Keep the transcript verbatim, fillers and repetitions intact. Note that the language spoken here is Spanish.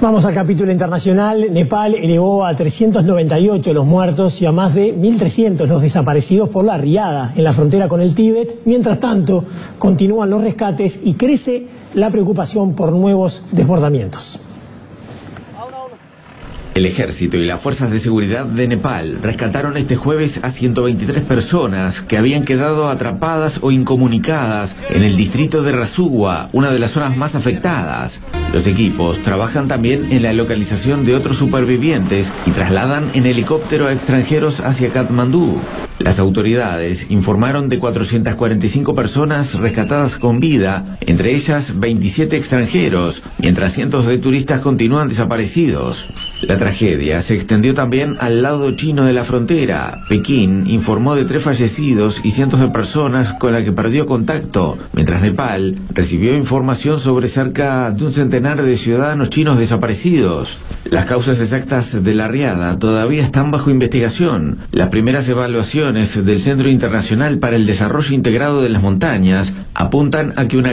Vamos al capítulo internacional. Nepal elevó a trescientos noventa y ocho los muertos y a más de mil trescientos los desaparecidos por la riada en la frontera con el Tíbet. Mientras tanto, continúan los rescates y crece la preocupación por nuevos desbordamientos. El ejército y las fuerzas de seguridad de Nepal rescataron este jueves a ciento veintitrés personas que habían quedado atrapadas o incomunicadas en el distrito de Rasugwa, una de las zonas más afectadas. Los equipos trabajan también en la localización de otros supervivientes y trasladan en helicóptero a extranjeros hacia Katmandú. Las autoridades informaron de cuatrocientas cuarenta y cinco personas rescatadas con vida, entre ellas veintisiete extranjeros, mientras cientos de turistas continúan desaparecidos. La tragedia se extendió también al lado chino de la frontera. Pekín informó de tres fallecidos y cientos de personas con las que perdió contacto, mientras Nepal recibió información sobre cerca de un centenar de ciudadanos chinos desaparecidos. Las causas exactas de la riada todavía están bajo investigación. Las primeras evaluaciones del Centro Internacional para el Desarrollo Integrado de las Montañas apuntan a que una